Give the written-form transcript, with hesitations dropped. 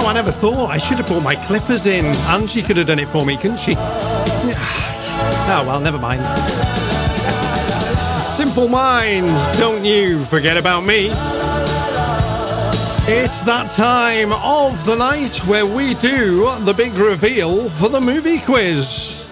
I never thought. I should have brought my clippers in. Angie could have done it for me, couldn't she? Oh, well, never mind. Simple minds, don't you forget about me. It's that time of the night where we do the big reveal for the movie quiz.